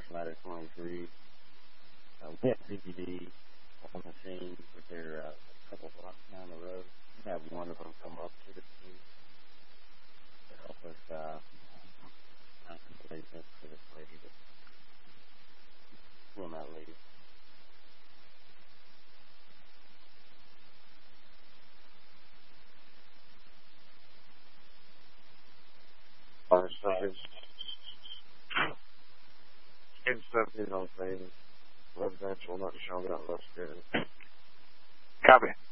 Ladder 23. We have CBD on the scene, but they're a couple blocks down the road. We have one of them come up to the scene to help us not complete this for this lady that's doing that lady. Our side. Kid 17 on scene. Residential, not showing up much good. Copy.